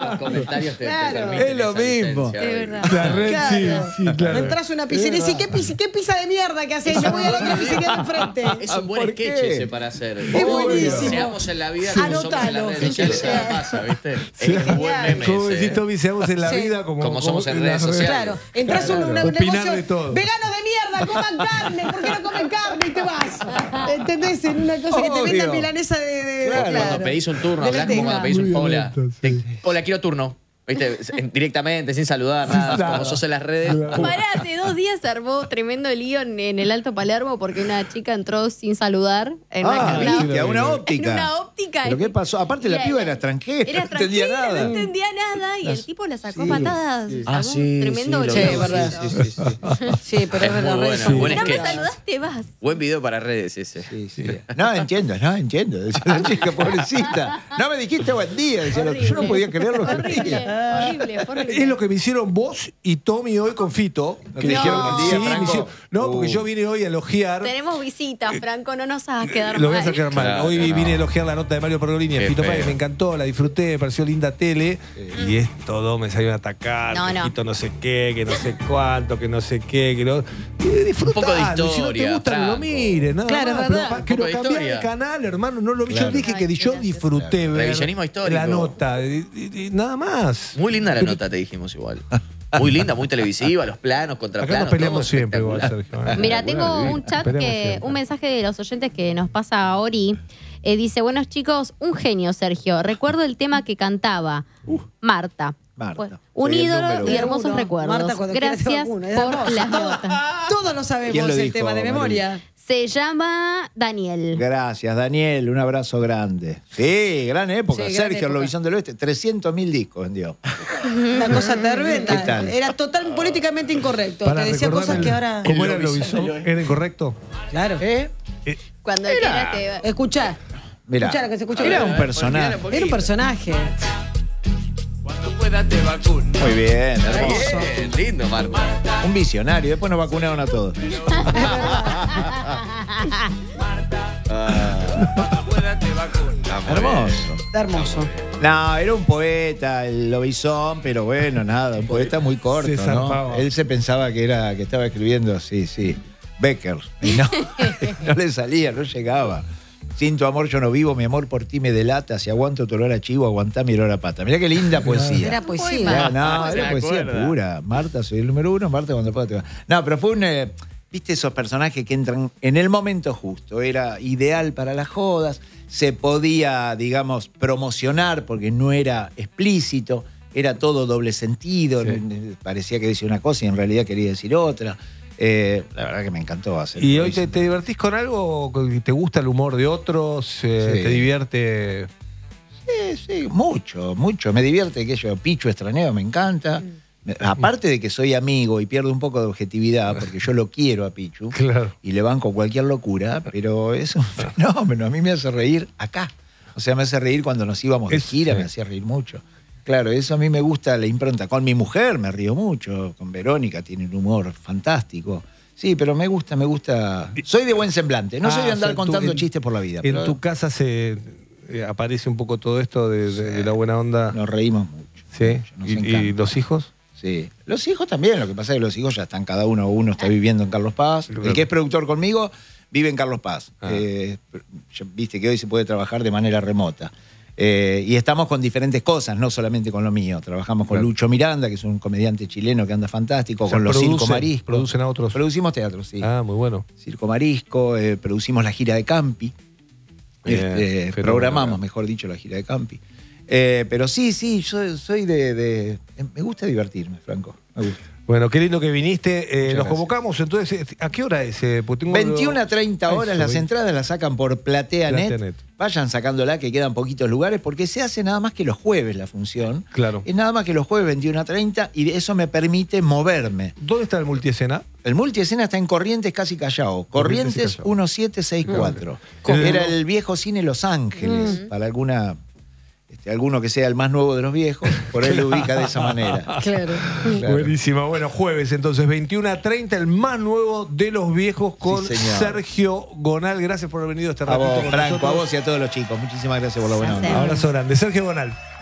los comentarios te Claro. permiten Es lo esa mismo. licencia, Es verdad. La red, Claro. sí, claro. Entras a una pizzería y decís, ¿qué pizza de mierda que hacés? Me voy a la otra pizzería de enfrente. Es un buen ¿Por sketch qué? ese para hacer. Es buenísimo. Seamos en la vida como somos en las Anotalo. redes sociales. Sí. Nada pasa, ¿viste? Sí. Es un buen meme Como ese, decís, Tommy, seamos en la Sí. vida Como somos en redes las sociales. Claro, entras a un Opinar negocio, de todo. veganos de mierda, coman carne, ¿por qué no comen carne? Y te vas. ¿Entendés? En una cosa que te Obvio. vendan milanesa de Cuando pedís un turno, De hablás como cuando lenteja. pedís un Muy hola. violento, sí. Hola, quiero turno. ¿Viste? Directamente, sin saludar, nada. nada. Como sos en las redes. Pará, hace 2 días se armó tremendo lío en el Alto Palermo porque una chica entró sin saludar en una, ¿viste? A una en óptica. una óptica. ¿Pero qué pasó? Aparte, la piba era extranjera, Era no entendía extranjera, nada. no entendía nada y el tipo la sacó a Sí. patadas. Ah, Sacó sí. Tremendo sí, lío. lo vi. Sí, verdad. Sí. Sí, pero es verdad. muy redes buena, buen sociales. No me sketch. saludaste, vas. Buen video para redes ese. Sí, sí. No entiendo. Decía la chica, pobrecita. No me dijiste buen día. Decía la otra. Yo no podía creer lo que Horrible, decía. horrible, horrible. Es lo que me hicieron vos y Tommy hoy con Fito. ¿No te dijeron buen día, Sí, Franco? me hicieron- no, porque yo vine hoy a elogiar. Tenemos visitas, Franco, no nos hagas quedar Lo voy a mal. sacar mal. Claro, Hoy no. vine a elogiar la nota de Mario Pergolini en Qué Fito feo. Páez. Me encantó, la disfruté, me pareció linda tele. Y es todo, me salieron a atacar. No, que no. Fito no sé qué, que no sé cuánto, que no sé qué. Que no... Disfrutalo. Un poco de Si no te historia, gusta, no lo Franco. mires. Nada Claro, más. es verdad. Pero, Un pero poco de cambiar historia. de canal, hermano, no lo vi. Claro. Yo dije que Ay, yo gracias. disfruté ver Revisionismo histórico. la nota. Y nada más. Muy linda la nota, te dijimos igual. Muy linda, muy televisiva, los planos, Acá contraplanos. nos peleamos todo siempre igual, espectacular. Sergio. Mira, Buena tengo vida. un chat Peleamos que, siempre. un mensaje de los oyentes que nos pasa a Ori. Dice, buenos chicos, un genio, Sergio. Recuerdo el tema que cantaba Marta. Marta. Pues, Sí, un el ídolo número y uno. hermosos Marta, recuerdos. cuando quiera te Gracias vacuno, es por hermoso. las notas. Todos lo ¿Quién sabemos lo el dijo, tema de María? memoria. Se llama Daniel. Gracias, Daniel. Un abrazo grande. Sí, gran época. Sí, gran Sergio, época. Eurovisión del Oeste. 300.000 discos vendió. Una cosa tremenda. ¿Qué tal? Era total políticamente incorrecto. Para Te decía recordar cosas el- que ahora. ¿Cómo era el Eurovisión? ¿Era incorrecto? Claro. Cuando quieras te... Escuchá. Mirá, Escuchá lo que se escucha. era un personaje. Era un personaje. Muy bien, hermoso. Bien, lindo, Marta. Un visionario. Después nos vacunaron a todos. Hermoso. Está hermoso. No, era un poeta, el lobizón, pero bueno, nada, un poeta muy corto, Se ¿no? zarpaba. Él se pensaba que estaba escribiendo, sí, Becker. Y no, no le salía, no llegaba. Sin tu amor yo no vivo, mi amor por ti me delata, si aguanto tu olor a chivo, aguantá mi olor a pata. Mirá qué linda poesía. Era poesía. Ya, no, Se era poesía acuerda. pura. Marta, soy el número 1, Marta cuando pueda te va. No, pero fue un... ¿Viste esos personajes que entran en el momento justo? Era ideal para las jodas, se podía, digamos, promocionar porque no era explícito, era todo doble sentido, Sí. parecía que decía una cosa y en realidad quería decir otra. La verdad que me encantó hacer. ¿Y hoy te divertís con algo? ¿Te gusta el humor de otros? Sí. ¿Te divierte? Sí, mucho. Me divierte que yo, Pichu Estraneo, me encanta. Aparte de que soy amigo y pierdo un poco de objetividad, porque yo lo quiero a Pichu Claro. y le banco cualquier locura, pero es un fenómeno. A mí me hace reír acá. O sea, me hace reír cuando nos íbamos de gira, me hacía reír mucho. Claro, eso a mí me gusta la impronta. Con mi mujer me río mucho, con Verónica tiene un humor fantástico. Sí, pero me gusta. Soy de buen semblante, no soy de andar contando chistes por la vida. En pero tu casa se aparece un poco todo esto de la buena onda. nos reímos mucho. ¿Sí? Mucho, nos ¿Y encanta. los hijos? Sí. Los hijos también, lo que pasa es que los hijos ya están cada uno está viviendo en Carlos Paz. Claro. El que es productor conmigo vive en Carlos Paz. Ah. Viste que hoy se puede trabajar de manera remota. Y estamos con diferentes cosas, no solamente con lo mío. Trabajamos con Claro. Lucho Miranda, que es un comediante chileno que anda fantástico, O sea, con los Circo producen- Marisco. producen a otros. Producimos teatro, sí. Ah, muy bueno. Circo Marisco, producimos la gira de Campi. Bien, Programamos, fenomenal. mejor dicho, la gira de Campi. Pero sí, yo soy me gusta divertirme, Franco. Me gusta. Bueno, qué lindo que viniste. Nos gracias. convocamos, entonces, ¿a qué hora es? Porque tengo 21 a 30 horas, Eso, las 20. entradas las sacan por PlateaNet. PlateaNet. Vayan sacándola, que quedan poquitos lugares, porque se hace nada más que los jueves la función. Claro. Es nada más que los jueves 21 a 30 y eso me permite moverme. ¿Dónde está el multiescena? El multiescena está en Corrientes, casi Callao. Corrientes Corrientes y Callao. 1764. ¿Cómo? Era el viejo cine Los Ángeles, para alguno que sea el más nuevo de los viejos, por ahí lo ubica de esa manera. Claro. Claro. Buenísima. Bueno, jueves entonces, 21 a 30, el más nuevo de los viejos con Sí, señor. Sergio Gonal. Gracias por haber venido este A ratito vos, con Franco, nosotros. a vos y a todos los chicos. Muchísimas gracias por la buena onda. Gracias. Abrazo grande. Sergio Gonal.